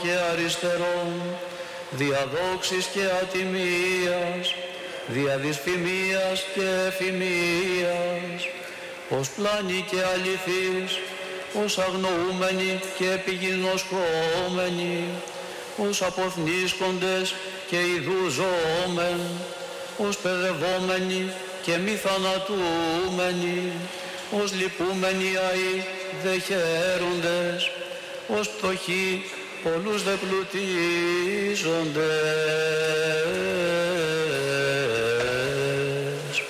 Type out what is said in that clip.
και αριστερών, διαδόξης και ατιμίας, δια δυσφημίας και εφημίας, ως πλάνη και αληθείς, ως αγνοούμενοι και επιγυμνοσκόμενοι, ως αποθνίσκοντες και ιδουζόμεν, ως παιδευόμενοι και μη θανατούμενοι, ως λυπούμενοι αεί δε χαίροντες, ως πτωχοί πολλούς δε πλουτίζοντες.